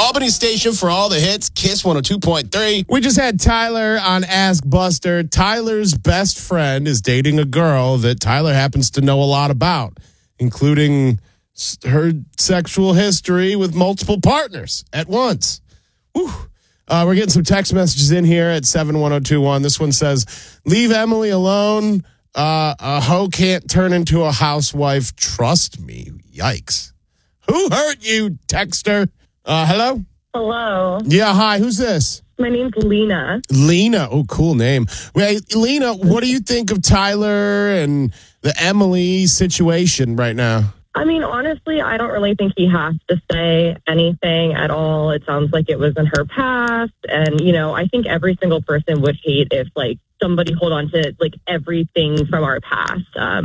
Albany station for all the hits, Kiss 102.3. We just had Tyler on Ask Buster. Tyler's best friend is dating a girl that Tyler happens to know a lot about, including her sexual history with multiple partners at once. Whew. We're getting some text messages in here at 71021. This one says, leave Emily alone. A hoe can't turn into a housewife. Trust me. Yikes. Who hurt you, texter? Hello? Hello. Yeah, hi. Who's this? My name's Lena. Lena. Oh, cool name. Wait, Lena, what do you think of Tyler and the Emily situation right now? I mean, honestly, I don't really think he has to say anything at all. It sounds like it was in her past. And, I think every single person would hate if, somebody hold on to, everything from our past.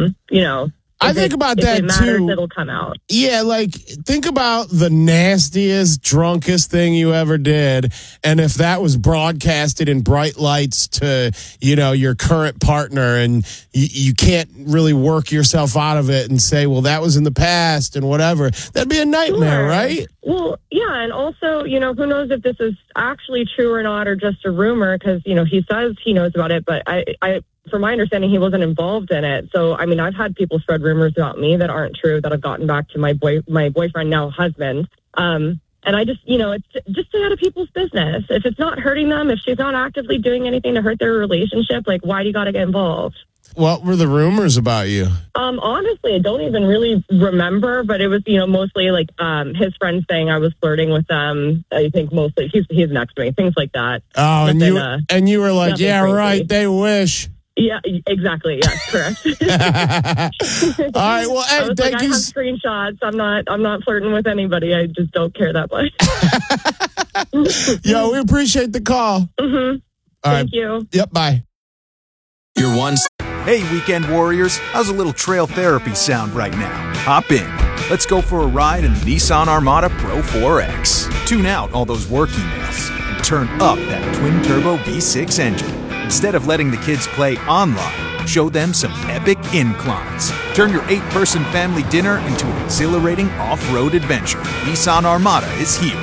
I think about that, if it matters, too. It'll come out. Yeah, think about the nastiest, drunkest thing you ever did. And if that was broadcasted in bright lights to, your current partner, and you can't really work yourself out of it and say, well, that was in the past and whatever, that'd be a nightmare, Sure. right? Well, yeah. And also, who knows if this is actually true or not, or just a rumor, because, he says he knows about it. But I from my understanding, he wasn't involved in it. So, I mean, I've had people spread rumors about me that aren't true that have gotten back to my boyfriend, now husband. And I just, it's just stay out of people's business. If it's not hurting them, if she's not actively doing anything to hurt their relationship, why do you got to get involved? What were the rumors about you? Honestly, I don't even really remember, but it was, mostly his friends saying I was flirting with them. I think mostly he's next to me, things like that. Oh, and you were like, yeah, crazy. right. They wish. Yeah, exactly. Yeah, correct. All right. Well, hey, I have screenshots. I'm not flirting with anybody. I just don't care that much. Yo, we appreciate the call. Mm-hmm. Thank you. Yep. Bye. Your one. Hey, weekend warriors. How's a little trail therapy sound right now? Hop in. Let's go for a ride in the Nissan Armada Pro 4X. Tune out all those work emails and turn up that twin-turbo V6 engine. Instead of letting the kids play online, show them some epic inclines. Turn your 8-person family dinner into an exhilarating off-road adventure. Nissan Armada is here.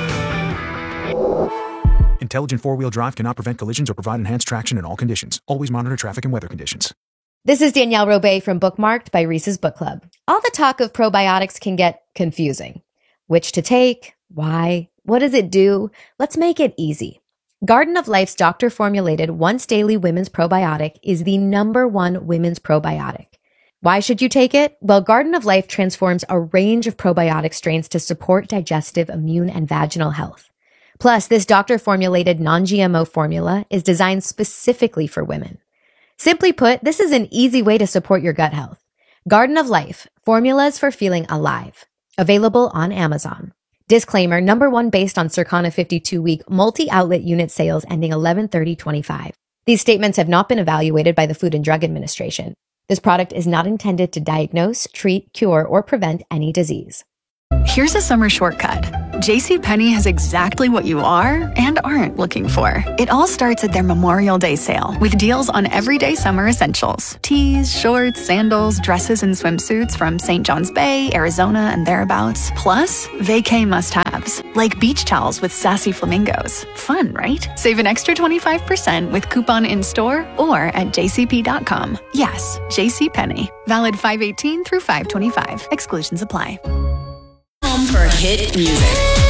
Intelligent four-wheel drive cannot prevent collisions or provide enhanced traction in all conditions. Always monitor traffic and weather conditions. This is Danielle Robay from Bookmarked by Reese's Book Club. All the talk of probiotics can get confusing. Which to take? Why? What does it do? Let's make it easy. Garden of Life's doctor-formulated once-daily women's probiotic is the #1 women's probiotic. Why should you take it? Well, Garden of Life transforms a range of probiotic strains to support digestive, immune, and vaginal health. Plus, this doctor-formulated non-GMO formula is designed specifically for women. Simply put, this is an easy way to support your gut health. Garden of Life, formulas for feeling alive. Available on Amazon. Disclaimer, #1 based on Circana 52-week multi-outlet unit sales ending 11/30/25. These statements have not been evaluated by the Food and Drug Administration. This product is not intended to diagnose, treat, cure, or prevent any disease. Here's a summer shortcut. JCPenney has exactly what you are and aren't looking for. It all starts at their Memorial Day sale with deals on everyday summer essentials. Tees, shorts, sandals, dresses, and swimsuits from St. John's Bay, Arizona, and thereabouts. Plus, vacay must-haves, like beach towels with sassy flamingos. Fun, right? Save an extra 25% with coupon in-store or at jcp.com. Yes, JCPenney. Valid 5/18 through 5/25. Exclusions apply. Home for hit music.